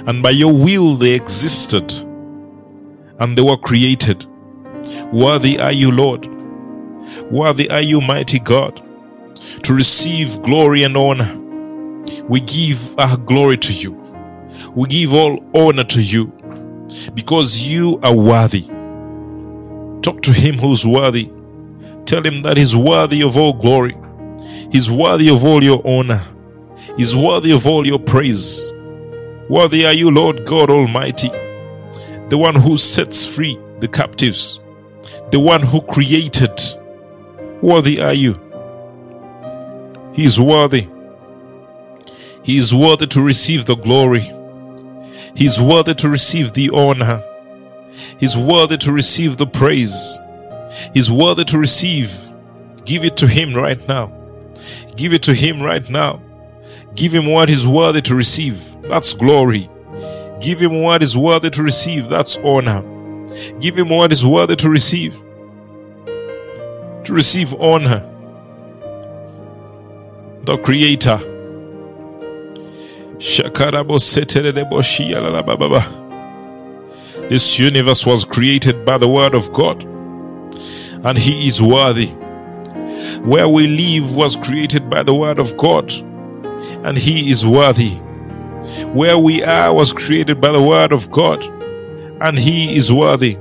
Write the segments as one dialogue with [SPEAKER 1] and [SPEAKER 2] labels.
[SPEAKER 1] and by your will they existed, and they were created. Worthy are you, Lord. Worthy are you, mighty God, to receive glory and honor. We give our glory to you. We give all honor to you, because you are worthy. Talk to him who's worthy. Tell him that he's worthy of all glory. He's worthy of all your honor. He's worthy of all your praise. Worthy are you, Lord God Almighty, the one who sets free the captives, the one who created. Worthy are you. He is worthy. He is worthy to receive the glory. He is worthy to receive the honor. He is worthy to receive the praise. He is worthy to receive. Give it to him right now. Give it to him right now. Give him what is worthy to receive. That's glory. Give him what is worthy to receive. That's honor. Give him what is worthy to receive. To receive honor. The Creator. This universe was created by the word of God, and he is worthy. Where we live was created by the word of God, and he is worthy. Where we are was created by the word of God, and he is worthy.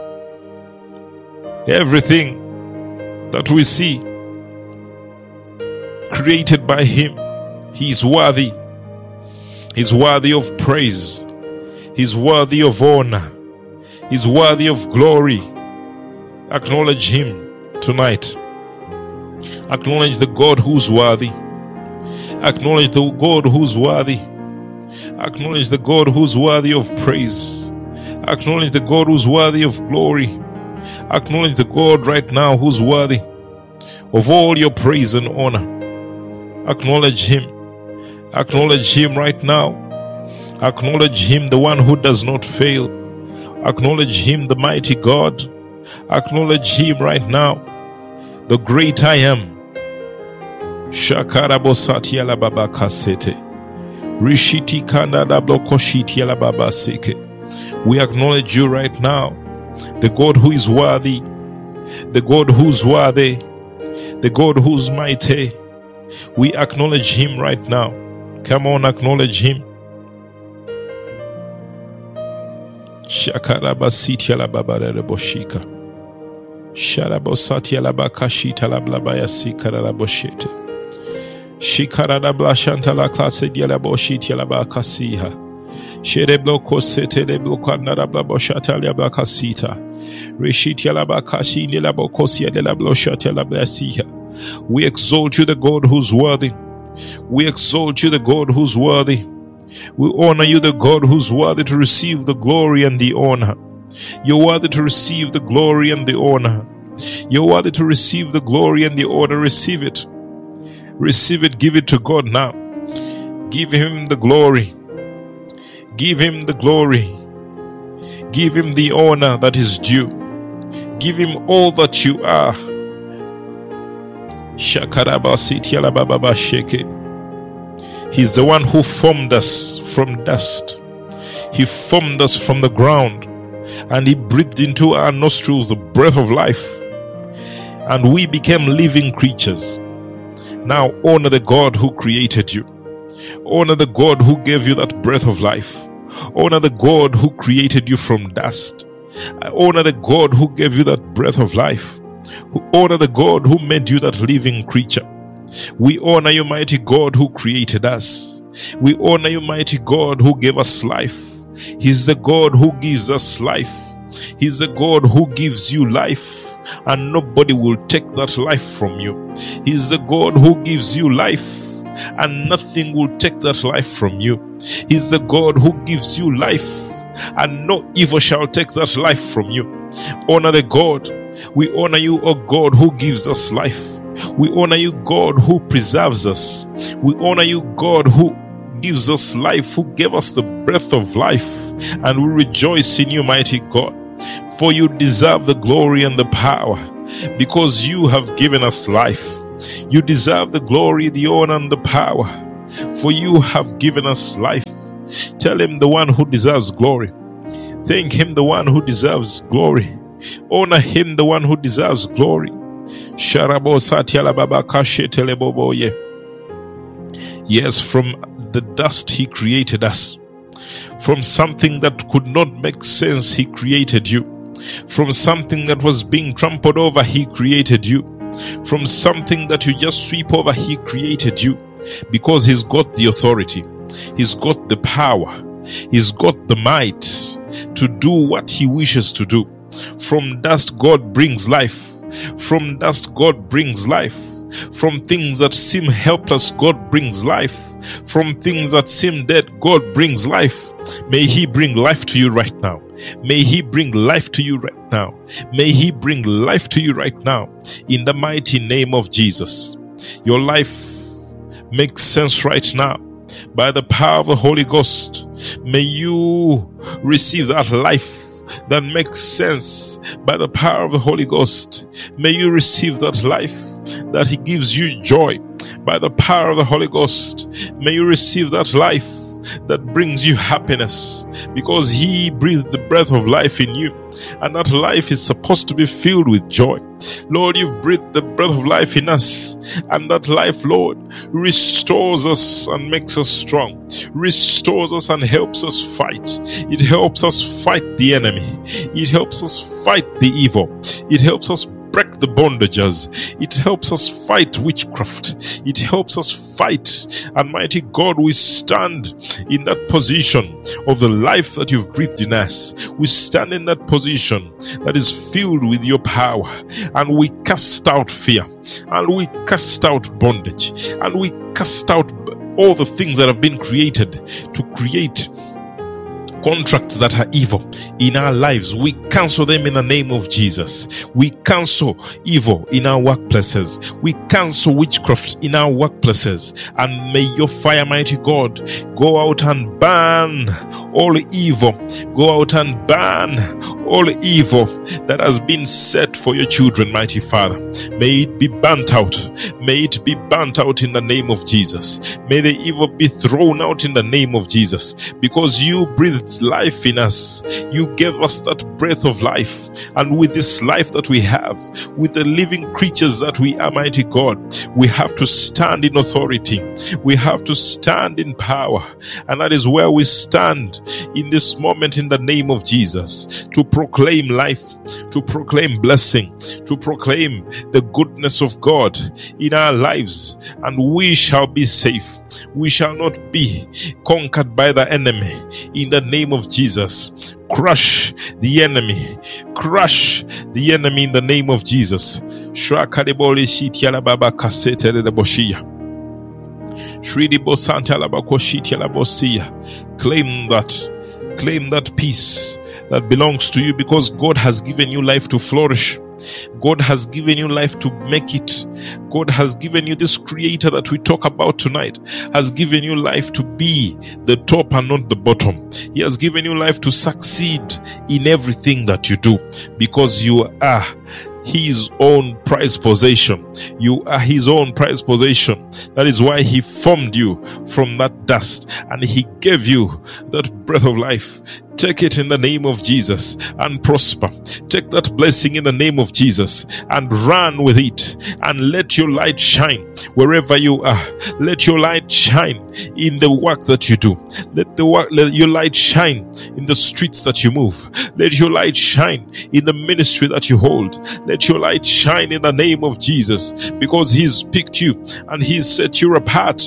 [SPEAKER 1] Everything that we see, created by him, he is worthy. He's worthy of praise. He's worthy of honor. He's worthy of glory. Acknowledge him tonight. Acknowledge the God who's worthy. Acknowledge the God who's worthy. Acknowledge the God who's worthy of praise. Acknowledge the God who's worthy of glory. Acknowledge the God right now who's worthy of all your praise and honor. Acknowledge him. Acknowledge him right now. Acknowledge him, the one who does not fail. Acknowledge him, the mighty God. Acknowledge him right now, the great I am. Shakarabosati alababa kasete. Rishiti kanda dablokoshiti alababa seke. We acknowledge you right now, the God who is worthy, the God who's worthy, the God who's mighty. We acknowledge him right now. Come on, acknowledge him. Shakarabasiti alababa boshika. Sharabosati alabakashita lablabaya sikararaboshete. Shikarada blashanta la clase dialaboshiti alabakasiha. Sherebloko sete de blokanda blaboshata labakasita. Reshiti alabakashi de labokosia de la bloshata lablasiha. We exalt you, the God who's worthy. We exalt you, the God who's worthy. We honor you, the God who's worthy to receive the glory and the honor. You're worthy to receive the glory and the honor. You're worthy to receive the glory and the honor. Receive it. Receive it. Give it to God now. Give him the glory. Give him the glory. Give him the honor that is due. Give him all that you are. He's the one who formed us from dust. He formed us from the ground, and he breathed into our nostrils the breath of life, and we became living creatures. Now honor the God who created you. Honor the God who gave you that breath of life. Honor the God who created you from dust. Honor the God who gave you that breath of life. Honor the God who made you that living creature. We honor you, mighty God who created us. We honor you, mighty God who gave us life. He's the God who gives us life. He's the God who gives you life, and nobody will take that life from you. He's the God who gives you life, and nothing will take that life from you. He's the God who gives you life, and no evil shall take that life from you. Honor the God. We honor you, O God, who gives us life. We honor you, God, who preserves us. We honor you, God, who gives us life, who gave us the breath of life. And we rejoice in you, mighty God. For you deserve the glory and the power, because you have given us life. You deserve the glory, the honor, and the power, for you have given us life. Tell him the one who deserves glory. Thank him, the one who deserves glory. Honor him, the one who deserves glory. Yes, from the dust he created us. From something that could not make sense, he created you. From something that was being trampled over, he created you. From something that you just sweep over, he created you. Because he's got the authority, he's got the power, he's got the might to do what he wishes to do. From dust, God brings life. From dust, God brings life. From things that seem helpless, God brings life. From things that seem dead, God brings life. May he bring life to you right now. May he bring life to you right now. May he bring life to you right now. In the mighty name of Jesus. Your life makes sense right now. By the power of the Holy Ghost, may you receive that life that makes sense. By the power of the Holy Ghost, may you receive that life that he gives you joy. By the power of the Holy Ghost, may you receive that life that brings you happiness, because he breathed the breath of life in you, and that life is supposed to be filled with joy. Lord, you've breathed the breath of life in us, and that life, Lord, restores us and makes us strong, restores us and helps us fight. It helps us fight the enemy. It helps us fight the evil. It helps us break the bondages. It helps us fight witchcraft. It helps us fight. And mighty God, we stand in that position of the life that you've breathed in us. We stand in that position that is filled with your power, and we cast out fear, and we cast out bondage, and we cast out all the things that have been created to create contracts that are evil in our lives. We cancel them in the name of Jesus. We cancel evil in our workplaces. We cancel witchcraft in our workplaces. And may your fire, mighty God, go out and burn all evil. Go out and burn all evil that has been set for your children, mighty Father. May it be burnt out. May it be burnt out in the name of Jesus. May the evil be thrown out in the name of Jesus, because you breathed life in us. You gave us that breath of life, and with this life that we have, with the living creatures that we are, mighty God, we have to stand in authority. We have to stand in power, and that is where we stand in this moment in the name of Jesus, to proclaim life, to proclaim blessing, to proclaim the goodness of God in our lives, and we shall be safe. We shall not be conquered by the enemy in the name of Jesus. Crush the enemy. Crush the enemy in the name of Jesus. Claim that peace that belongs to you, because God has given you life to flourish. God has given you life to make it. God has given you this creator that we talk about tonight, has given you life to be the top and not the bottom. He has given you life to succeed in everything that you do, because you are his own prized possession. You are his own prized possession. That is why he formed you from that dust, and he gave you that breath of life. Take it in the name of Jesus and prosper. Take that blessing in the name of Jesus and run with it, and let your light shine wherever you are. Let your light shine in the work that you do. Let your light shine in the streets that you move. Let your light shine in the ministry that you hold. Let your light shine in the name of Jesus, because he's picked you and he's set you apart.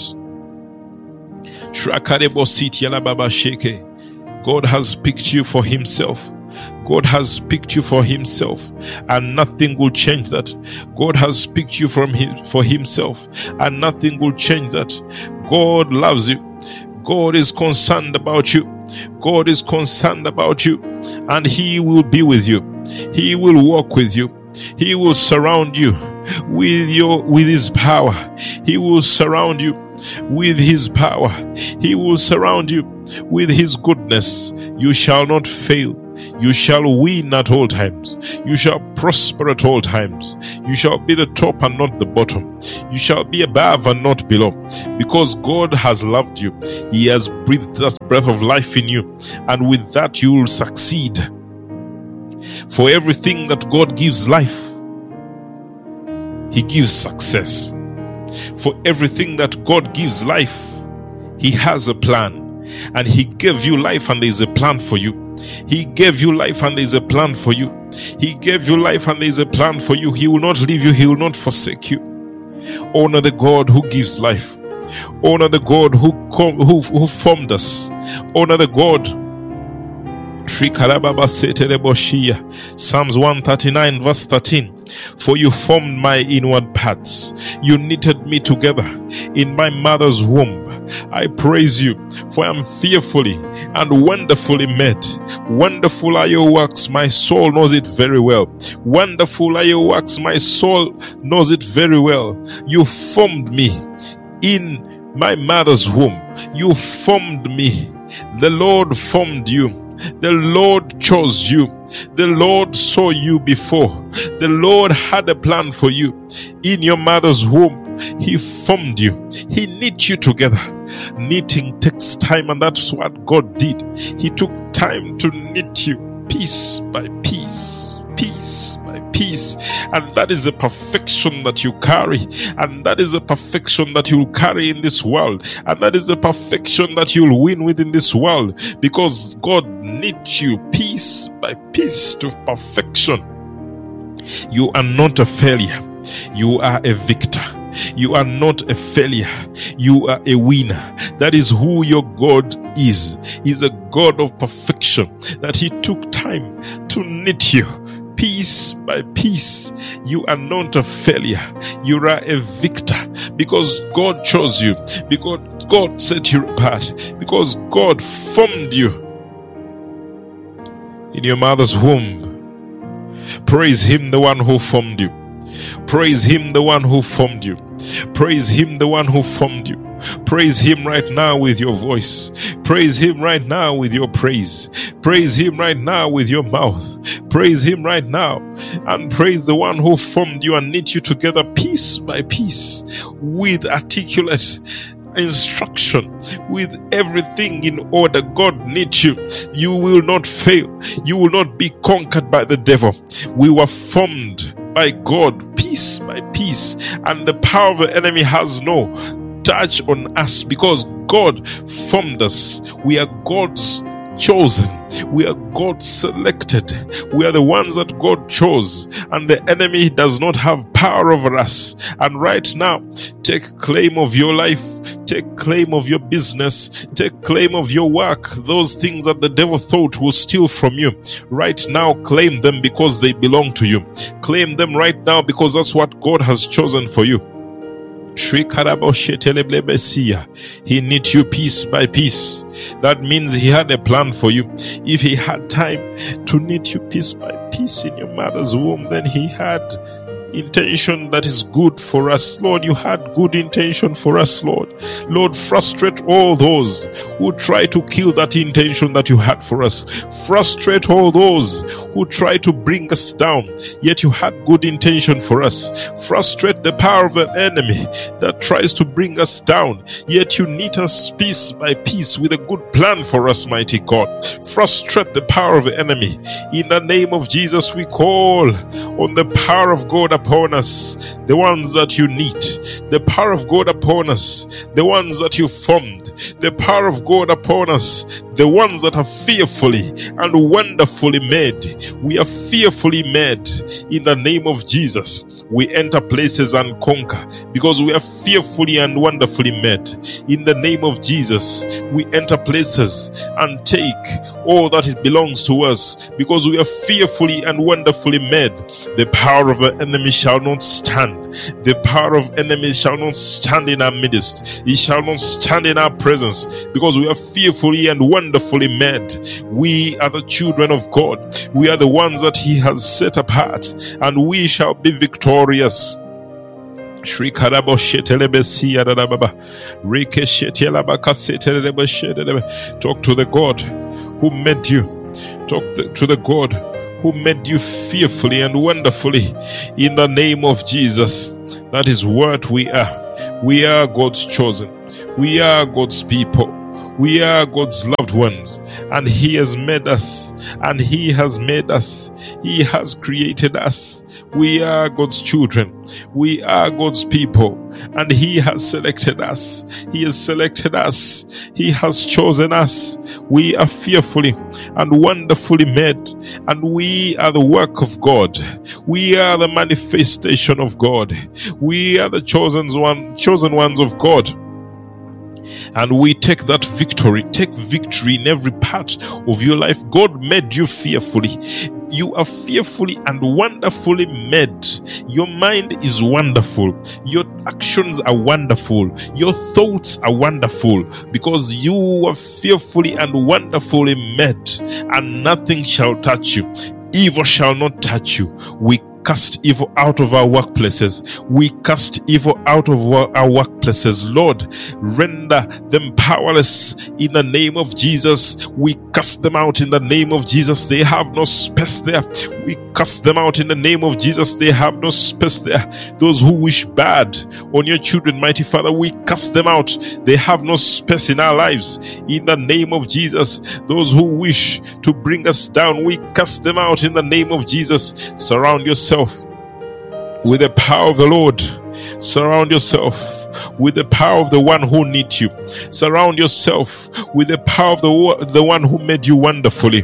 [SPEAKER 1] God has picked you for himself. God has picked you for himself, and nothing will change that. God has picked you for himself, and nothing will change that. God loves you. God is concerned about you. God is concerned about you, and he will be with you. He will walk with you. He will surround you with his power. He will surround you with his power. He will surround you with his goodness. You shall not fail. You shall win at all times. You shall prosper at all times. You shall be the top and not the bottom. You shall be above and not below. Because God has loved you. He has breathed that breath of life in you. And with that you will succeed. For everything that God gives life, He gives success. For everything that God gives life, He has a plan. And He gave you life and there is a plan for you. He gave you life and there is a plan for you. He gave you life and there is a plan for you. He will not leave you. He will not forsake you. Honor the God who gives life. Honor the God who formed us. Honor the God. Psalms 139 verse 13. For you formed my inward parts. You knitted me together in my mother's womb. I praise you, for I am fearfully and wonderfully made. Wonderful are your works, my soul knows it very well. Wonderful are your works, my soul knows it very well. You formed me in my mother's womb. You formed me. The Lord formed you. The Lord chose you. The Lord saw you before. The Lord had a plan for you. In your mother's womb, He formed you. He knit you together. Knitting takes time, and that's what God did. He took time to knit you piece by piece, piece by peace. And that is the perfection that you carry. And that is the perfection that you will carry in this world. And that is the perfection that you will win within this world. Because God knit you piece by piece to perfection. You are not a failure. You are a victor. You are not a failure. You are a winner. That is who your God is. He's a God of perfection. That He took time to knit you piece by piece. You are not a failure. You are a victor because God chose you, because God set you apart, because God formed you in your mother's womb. Praise Him, the one who formed you. Praise Him, the one who formed you. Praise Him, the one who formed you. Praise Him right now with your voice. Praise Him right now with your praise. Praise Him right now with your mouth. Praise Him right now and praise the one who formed you and knit you together piece by piece with articulate instruction, with everything in order. God knit you. You will not fail. You will not be conquered by the devil. We were formed by God piece by piece, and the power of the enemy has no touch on us because God formed us. We are God's chosen. We are God selected. We are the ones that God chose, and the enemy does not have power over us. And right now, take claim of your life, take claim of your business, take claim of your work. Those things that the devil thought will steal from you, right now claim them because they belong to you. Claim them right now because that's what God has chosen for you. He knit you piece by piece. That means He had a plan for you. If He had time to knit you piece by piece in your mother's womb, then He had intention that is good for us. Lord, you had good intention for us, Lord. Lord, frustrate all those who try to kill that intention that you had for us. Frustrate all those who try to bring us down, yet you had good intention for us. Frustrate the power of the enemy that tries to bring us down, yet you knit us piece by piece with a good plan for us, mighty God. Frustrate the power of the enemy. In the name of Jesus, we call on the power of God upon us, the ones that you need, the power of God upon us, the ones that you formed, the power of God upon us, the ones that are fearfully and wonderfully made. We are fearfully made in the name of Jesus. We enter places and conquer because we are fearfully and wonderfully made. In the name of Jesus, we enter places and take all that it belongs to us because we are fearfully and wonderfully made. The power of the enemy shall not stand. The power of enemies shall not stand in our midst. It shall not stand in our presence because we are fearfully and wonderfully made. We are the children of God. We are the ones that He has set apart, and we shall be victorious. Talk to the God who made you. Talk to the God who made you fearfully and wonderfully in the name of Jesus. That is what we are. We are God's chosen. We are God's people. We are God's loved ones, and He has made us, and He has made us. He has created us. We are God's children. We are God's people, and He has selected us. He has selected us. He has chosen us. We are fearfully and wonderfully made, and we are the work of God. We are the manifestation of God. We are the chosen ones of God. And we take that victory. Take victory in every part of your life. God made you fearfully. You are fearfully and wonderfully made. Your mind is wonderful. Your actions are wonderful. Your thoughts are wonderful, because you are fearfully and wonderfully made, and nothing shall touch you. Evil shall not touch you. We cast evil out of our workplaces. We cast evil out of our workplaces. Lord, render them powerless in the name of Jesus. We cast them out in the name of Jesus. They have no space there. We cast them out in the name of Jesus. They have no space there. Those who wish bad on your children, mighty Father, we cast them out. They have no space in our lives in the name of Jesus. Those who wish to bring us down, we cast them out in the name of Jesus. Surround yourself with the power of the Lord. Surround yourself with the power of the one who needs you. Surround yourself with the power of the one who made you wonderfully.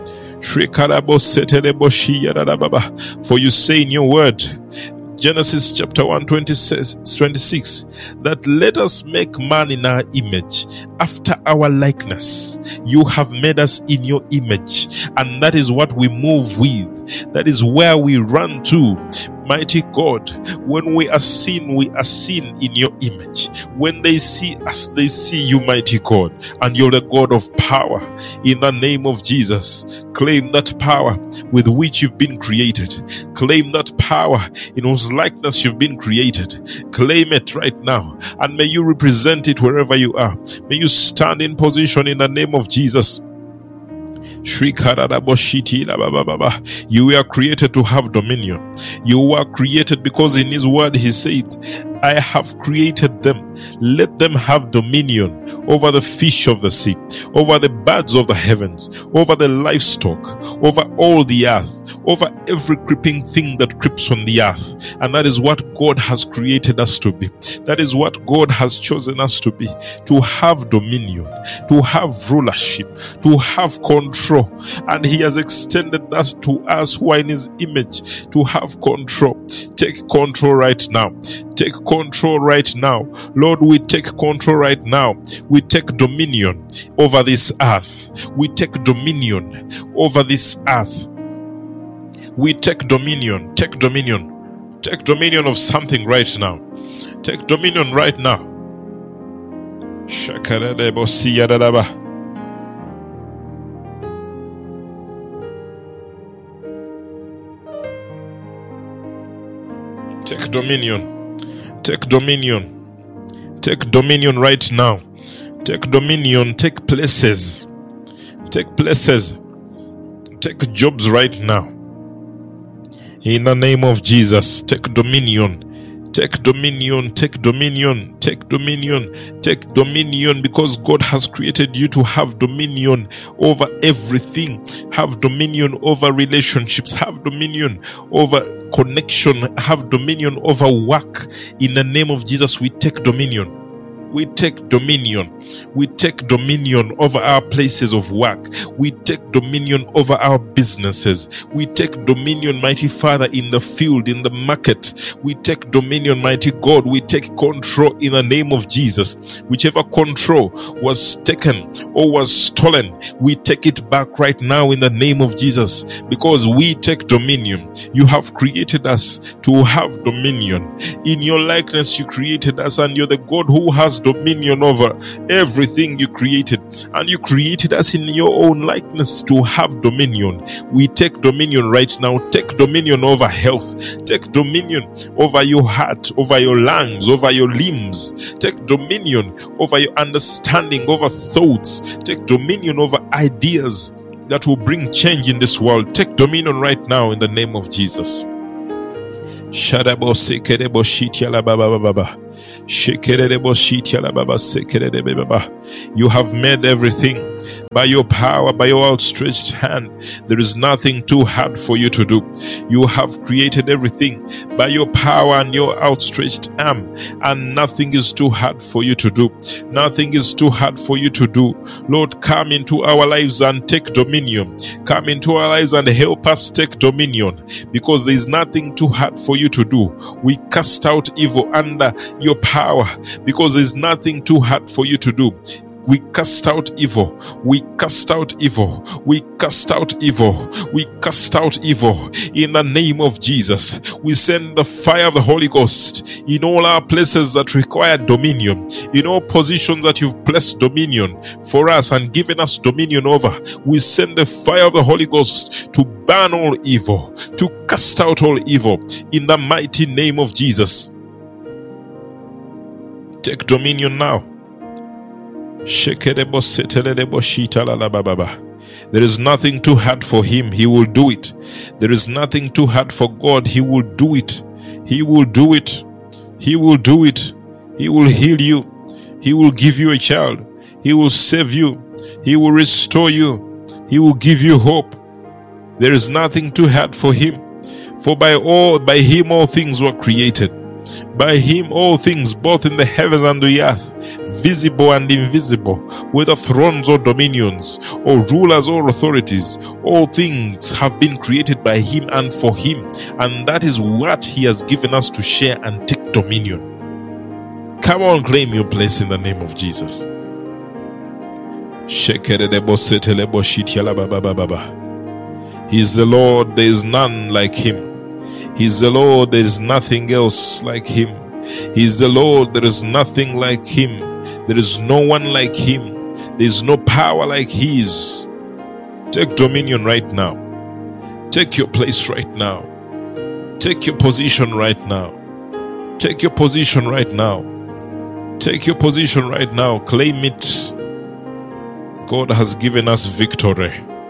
[SPEAKER 1] For you say in your word, Genesis chapter 1, 26, that let us make man in our image, after our likeness. You have made us in your image, and that is what we move with. That is where we run to. Mighty God, when we are seen in your image. When they see us, they see you, mighty God, and you're the God of power. In the name of Jesus, claim that power with which you've been created. Claim that power in whose likeness you've been created. Claim it right now, and may you represent it wherever you are. May you stand in position in the name of Jesus. You were created to have dominion. You were created because in His word He said, I have created them. Let them have dominion over the fish of the sea, over the birds of the heavens, over the livestock, over all the earth, over every creeping thing that creeps on the earth. And that is what God has created us to be. That is what God has chosen us to be. To have dominion, to have rulership, to have control. And He has extended that to us who are in His image, to have control. Take control right now. Take control right now. Lord, we take control right now. We take dominion over this earth. We take dominion over this earth. We take dominion. Take dominion. Take dominion of something right now. Take dominion right now. Take dominion. Take dominion. Take dominion right now. Take dominion. Take places. Take places. Take jobs right now. In the name of Jesus, take dominion. Take dominion, take dominion, take dominion, take dominion, because God has created you to have dominion over everything. Have dominion over relationships. Have dominion over connection. Have dominion over work. In the name of Jesus, we take dominion. We take dominion. We take dominion over our places of work. We take dominion over our businesses. We take dominion, mighty Father, in the field, in the market. We take dominion, mighty God. We take control in the name of Jesus. Whichever control was taken or was stolen, we take it back right now in the name of Jesus, because we take dominion. You have created us to have dominion. In your likeness you created us, and you're the God who has dominion over everything you created, and you created us in your own likeness to have dominion. We take dominion right now. Take dominion over health. Take dominion over your heart, over your lungs, over your limbs. Take dominion over your understanding, over thoughts. Take dominion over ideas. that will bring change in this world. Take dominion right now in the name of Jesus. You have made everything by your power, by your outstretched hand. There is nothing too hard for you to do. You have created everything by your power and your outstretched arm, and nothing is too hard for you to do. Nothing is too hard for you to do. Lord, come into our lives and take dominion. Come into our lives and help us take dominion, because there is nothing too hard for you to do. We cast out evil under your power, because there is nothing too hard for you to do. We cast out evil. We cast out evil. We cast out evil. We cast out evil in the name of Jesus. We send the fire of the Holy Ghost in all our places that require dominion, in all positions that you've placed dominion for us and given us dominion over. We send the fire of the Holy Ghost to burn all evil, to cast out all evil in the mighty name of Jesus. Take dominion now. There is nothing too hard for him. He will do it. There is nothing too hard for God. He will do it. He will do it. He will do it. He will heal you. He will give you a child. He will save you. He will restore you. He will give you hope. There is nothing too hard for him. For by him all things were created. By him all things, both in the heavens and the earth, visible and invisible, whether thrones or dominions, or rulers or authorities, all things have been created by him and for him, and that is what he has given us to share and take dominion. Come on, claim your place in the name of Jesus. He is the Lord, there is none like him. He is the Lord, there is nothing else like him. He is the Lord, there is nothing like him. There is no one like him. There is no power like his. Take dominion right now. Take your place right now. Take your position right now. Take your position right now. Take your position right now. Claim it. God has given us victory.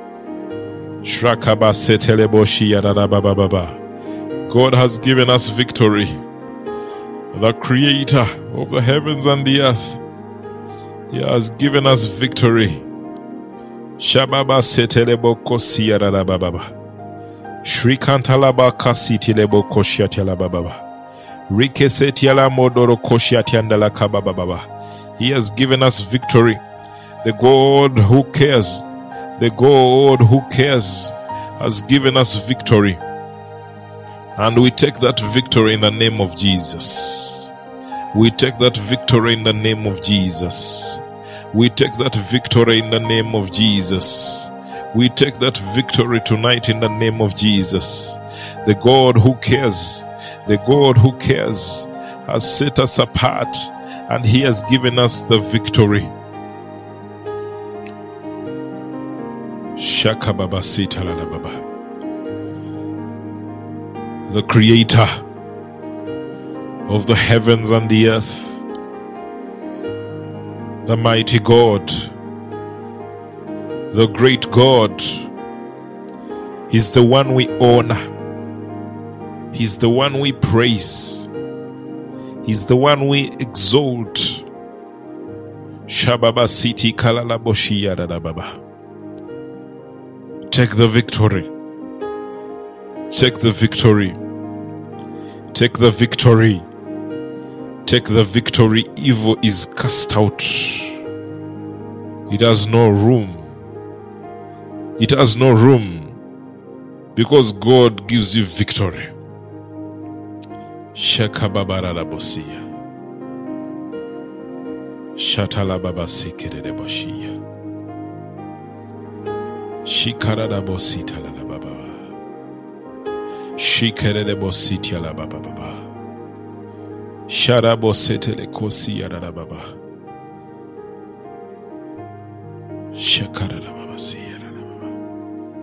[SPEAKER 1] God has given us victory. The Creator of the heavens and the earth, He has given us victory. Shababa setelebo kosiyarada bababa. Shrikantalaba kasitilebo koshiatela bababa. Rikesetiala modoro koshiatiandala kabababa. He has given us victory. The God who cares, the God who cares has given us victory. And we take that victory in the name of Jesus. We take that victory in the name of Jesus. We take that victory in the name of Jesus. We take that victory tonight in the name of Jesus. The God who cares, the God who cares has set us apart, and He has given us the victory. Shaka Baba Sita Lala Baba. The Creator of the heavens and the earth, the mighty God, the great God, He's the one we honor. He's the one we praise. He's the one we exalt. Shababa Siti Kalala Boshia Dada Baba. Take the victory. Take the victory. Take the victory. Take the victory. Evil is cast out. It has no room. It has no room, because God gives you victory. Shakababarada Bosia. Shatala Baba Sikere Boshia. Shikarada Bosita La Baba. Shikere de Bositia La Baba Baba. Sharabo Setele Kosia La Baba. Shakara La Baba Sia.